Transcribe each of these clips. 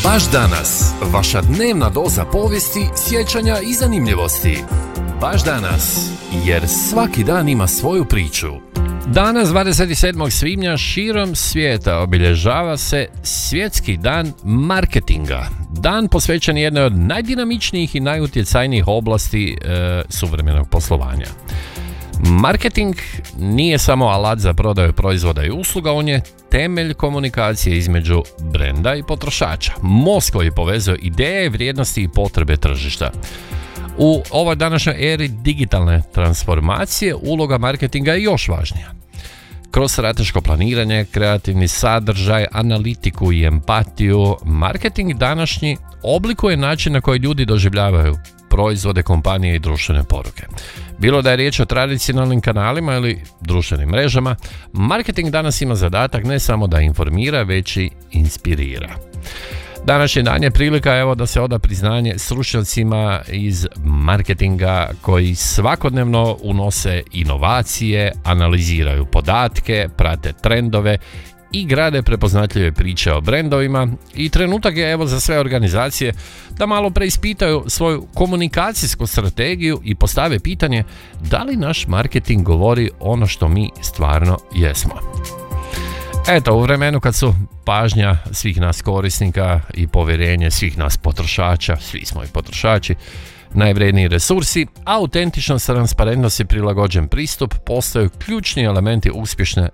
Baš danas, vaša dnevna doza povijesti, sjećanja i zanimljivosti. Baš danas, jer svaki dan ima svoju priču. Danas, 27. svibnja, širom svijeta obilježava se Svjetski dan marketinga. Dan posvećen jednoj od najdinamičnijih i najutjecajnijih oblasti suvremenog poslovanja. Marketing nije samo alat za prodaju proizvoda i usluga, on je temelj komunikacije između brenda i potrošača. Most koji povezuje ideje, vrijednosti i potrebe tržišta. U ovoj današnjoj eri digitalne transformacije uloga marketinga je još važnija. Kroz strateško planiranje, kreativni sadržaj, analitiku i empatiju, marketing današnji oblikuje način na koji ljudi doživljavaju proizvode, kompanije i društvene poruke. Bilo da je riječ o tradicionalnim kanalima ili društvenim mrežama, marketing danas ima zadatak ne samo da informira, već i inspirira. Današnji dan je prilika da se oda priznanje stručnjacima iz marketinga koji svakodnevno unose inovacije, analiziraju podatke, prate trendove i grade prepoznatljive priče o brendovima, i trenutak je za sve organizacije da malo preispitaju svoju komunikacijsku strategiju i postave pitanje da li naš marketing govori ono što mi stvarno jesmo. Eto, u vremenu kad su pažnja svih nas korisnika i povjerenje svih nas potrošača, svi smo i potrošači, najvredniji resursi, autentičnost, transparentnost i prilagođen pristup postaju ključni elementi uspješne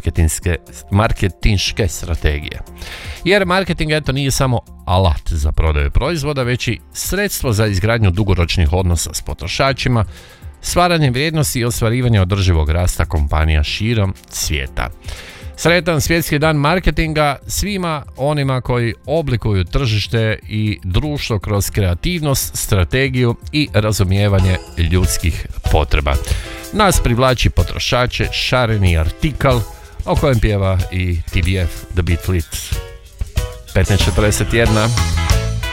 marketinške strategije. Jer marketing nije samo alat za prodaju proizvoda, već i sredstvo za izgradnju dugoročnih odnosa s potrošačima, stvaranje vrijednosti i ostvarivanje održivog rasta kompanija širom svijeta. Sretan Svjetski dan marketinga svima onima koji oblikuju tržište i društvo kroz kreativnost, strategiju i razumijevanje ljudskih potreba. Nas privlači potrošače šareni artikal o kojem pjeva i TBF The Beat Fleet. 15:41.